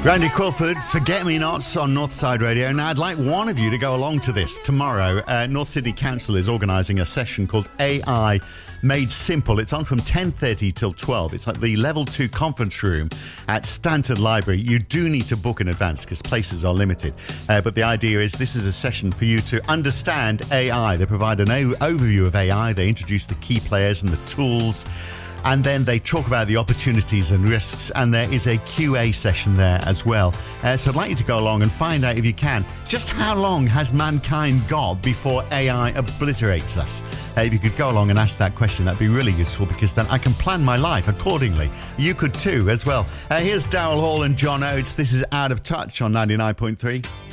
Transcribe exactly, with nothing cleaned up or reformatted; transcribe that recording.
Randy Crawford, Forget Me Nots on Northside Radio. Now, I'd like one of you to go along to this tomorrow. Uh, North Sydney Council is organising a session called A I Made Simple. It's on from ten thirty till twelve. It's like the level two conference room at Stanton Library. You do need to book in advance because places are limited. Uh, but the idea is this is a session for you to understand A I. They provide an o- overview of A I. They introduce the key players and the tools. And then they talk about the opportunities and risks, and there is a Q A session there as well. Uh, so I'd like you to go along and find out, if you can, just how long has mankind got before A I obliterates us? Uh, if you could go along and ask that question, that'd be really useful, because then I can plan my life accordingly. You could too as well. Uh, here's Daryl Hall and John Oates. This is Out of Touch on ninety-nine point three.